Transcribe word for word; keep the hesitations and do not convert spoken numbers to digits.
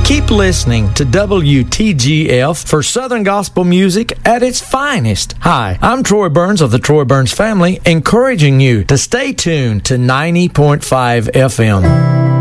Keep listening to W T G F for Southern gospel music at its finest. Hi, I'm Troy Burns of the Troy Burns family, encouraging you to stay tuned to ninety point five F M.